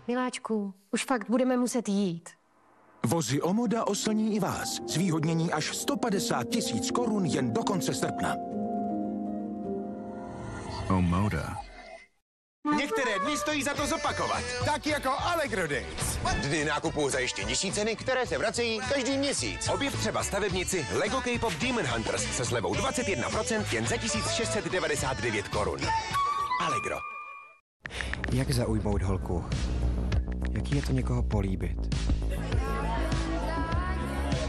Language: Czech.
Miláčku, už fakt budeme muset jít. Vozy Omoda oslní i vás. Zvýhodnění až 150 000 korun jen do konce srpna. Omoda. Některé dny stojí za to zopakovat. Tak jako Allegro Days. Dny nákupu za ještě nižší ceny, které se vracejí každý měsíc. Objev třeba stavebnici Lego K-Pop Demon Hunters se slevou 21% jen za 1699 korun. Allegro. Jak zaujmout holku? Jaký je to někoho políbit?